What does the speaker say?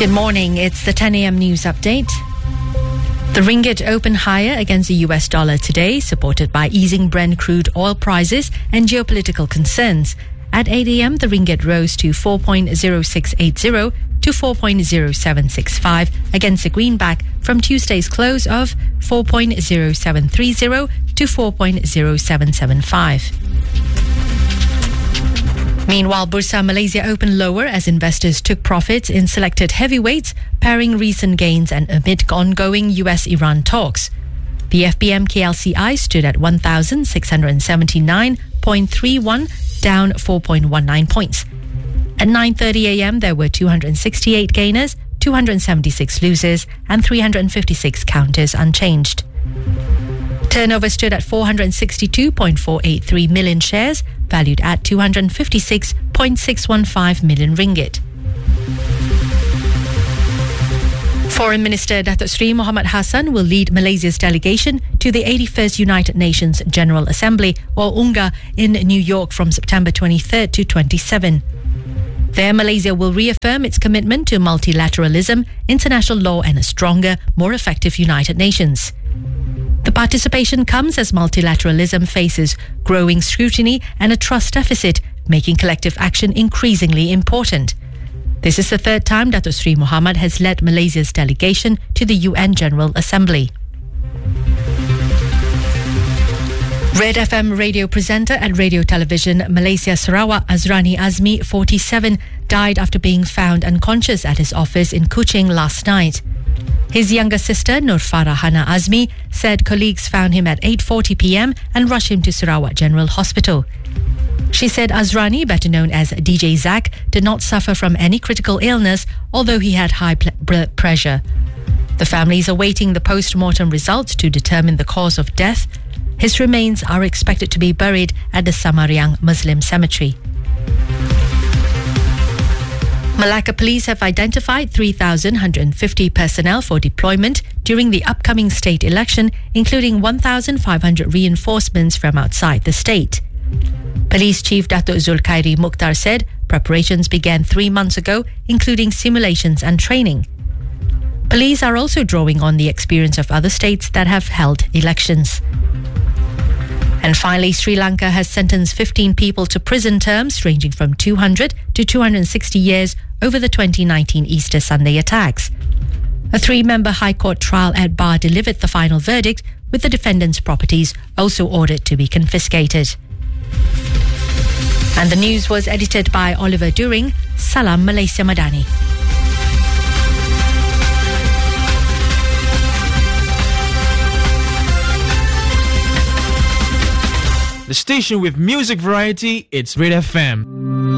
Good morning. It's the 10 a.m. news update. The ringgit opened higher against the US dollar today, supported by easing Brent crude oil prices and geopolitical concerns. At 8 a.m., the ringgit rose to 4.0680 to 4.0765 against the greenback from Tuesday's close of 4.0730 to 4.0775. Meanwhile, Bursa Malaysia opened lower as investors took profits in selected heavyweights, pairing recent gains and amid ongoing US-Iran talks. The FBM KLCI stood at 1,679.31, down 4.19 points. At 9:30 a.m., there were 268 gainers, 276 losers, and 356 counters unchanged. Turnover stood at 462.483 million shares, valued at 256.615 million ringgit. Foreign Minister Datuk Seri Mohamad Hassan will lead Malaysia's delegation to the 81st United Nations General Assembly, or UNGA, in New York from September 23rd to 27. There, Malaysia will reaffirm its commitment to multilateralism, international law, and a stronger, more effective United Nations. The participation comes as multilateralism faces growing scrutiny and a trust deficit, making collective action increasingly important. This is the third time Datuk Seri Mohamad has led Malaysia's delegation to the UN General Assembly. Red FM radio presenter at Radio Television Malaysia Sarawak Azrani Azmi, 47, died after being found unconscious at his office in Kuching last night. His younger sister, Nur Farahana Azmi, said colleagues found him at 8:40 p.m. and rushed him to Sarawak General Hospital. She said Azrani, better known as DJ Zach, did not suffer from any critical illness, although he had high blood pressure. The family is awaiting the post-mortem results to determine the cause of death. His remains are expected to be buried at the Samariang Muslim Cemetery. Malacca Police have identified 3,150 personnel for deployment during the upcoming state election, including 1,500 reinforcements from outside the state. Police Chief Datuk Zulkhairi Mukhtar said preparations began 3 months ago, including simulations and training. Police are also drawing on the experience of other states that have held elections. And finally, Sri Lanka has sentenced 15 people to prison terms ranging from 200 to 260 years over the 2019 Easter Sunday attacks. A 3-member High Court trial at bar delivered the final verdict, with the defendants' properties also ordered to be confiscated. And the news was edited by Oliver During. Salam Malaysia Madani. The station with music variety, it's Red FM.